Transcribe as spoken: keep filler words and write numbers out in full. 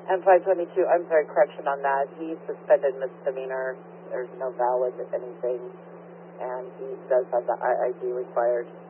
And five twenty-two, I'm sorry, correction on that. He's suspended misdemeanor. There's no valid anything. And he does have the I I D required.